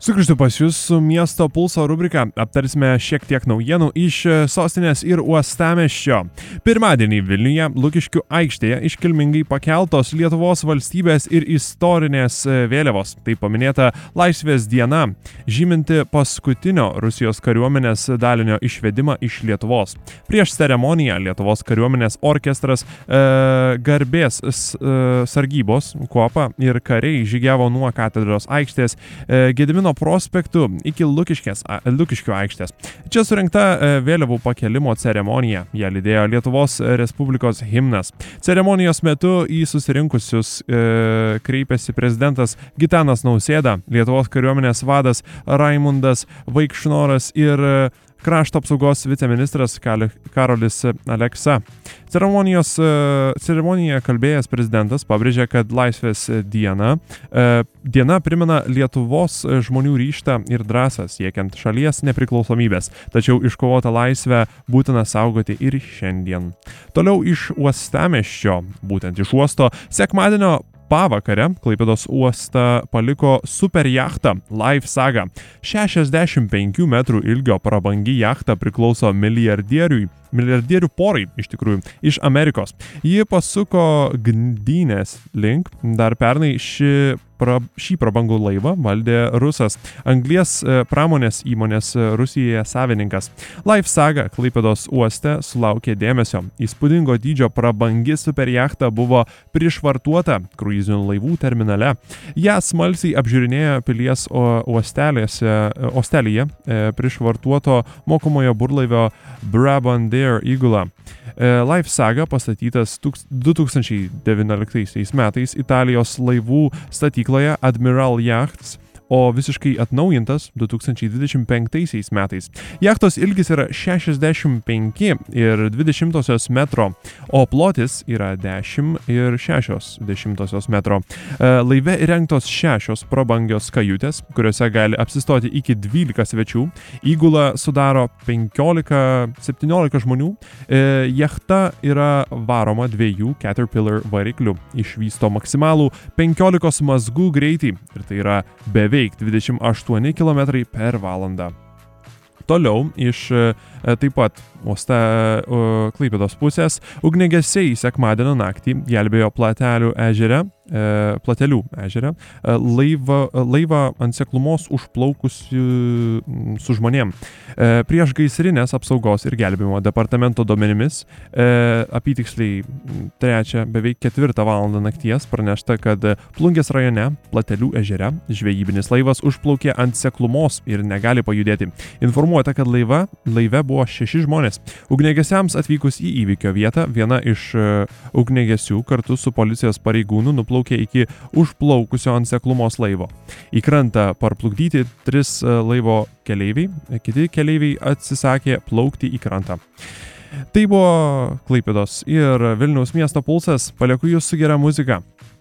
Sugrįžtu pas jūs su miesto pulso rubrika. Aptarsime šiek tiek naujienų iš sostinės ir uostamiesčio. Pirmadienį Vilniuje Lukiškių aikštėje iškilmingai pakeltos Lietuvos valstybės ir istorinės vėliavos. Tai paminėta Laisvės diena, žyminti paskutinio Rusijos kariuomenės dalinio išvedimą iš Lietuvos. Prieš ceremoniją Lietuvos kariuomenės orkestras, garbės sargybos, kuopa ir kariai žygiavo nuo katedros aikštės Gedimino prospektų iki Lukiškių aikštės. Čia surinkta vėliavų pakelimo ceremonija. Ją lydėjo Lietuvos Respublikos himnas. Ceremonijos metu į susirinkusius kreipėsi prezidentas Gitanas Nausėda, Lietuvos kariuomenės vadas Raimundas Vaikšnoras ir krašto apsaugos viceministras Karolis Aleksa. Ceremonijoje kalbėjęs prezidentas pabrėžė, kad Laisvės diena primena Lietuvos žmonių ryžtą ir drąsą siekiant šalies nepriklausomybės, tačiau iškovotą laisvę būtina saugoti ir šiandien. Toliau iš uostamiesčio, būtent iš uosto, sekmadienio pavakare Klaipėdos uostą paliko super jachta Life Saga. 65 metrų ilgio prabangi jachta priklauso milijardierių porai, iš tikrųjų, iš Amerikos. Ji pasuko Gdynės link. Dar pernai šį prabangų laivą valdė rusas, anglies pramonės įmonės Rusijoje savininkas. Life Saga Klaipėdos uoste sulaukė dėmesio. Įspūdingo dydžio prabangi super jachta buvo prišvartuota kruizinių laivų terminale. Ją smalsiai apžiūrinėjo pilies uostelyje prišvartuoto mokomojo burlaivio Brabandair įgula. Life Saga pastatytas 2019 metais Italijos laivų statykloje Admiral Yachts, o visiškai atnaujintas 2025 metais. Jachtos ilgis yra 65,20 metro, o plotis yra 10,6 metro. Laive įrengtos 6 prabangios kajutės, kuriuose gali apsistoti iki 12 svečių. Įgula sudaro 15-17 žmonių. Jachta yra varoma 2 Caterpillar variklių. Išvysto maksimalų 15 mazgų greitį ir tai yra beveik 28 km per valandą. Toliau iš taip pat Klaipėdos pusės ugniagesiai sekmadienio naktį gelbėjo Platelių ežere laivą ant seklumos užplaukusių su žmonėm. Prieš gaisrinės apsaugos ir gelbėjimo departamento duomenimis apytiksliai 3, beveik 4 valandą nakties pranešta, kad Plungės rajone Platelių ežere žvejybinis laivas užplaukė ant seklumos ir negali pajudėti. Informuota, kad laive buvo 6 žmonės. Ugniagesiams atvykus į įvykio vietą, viena iš ugniagesių kartu su policijos pareigūnų nuplaukė iki užplaukusio ant seklumos laivo. Į krantą parplukdyti 3 laivo keleiviai, kiti keleiviai atsisakė plaukti į krantą. Tai buvo Klaipėdos ir Vilniaus miesto pulsas. Palieku jūs su gera muzika.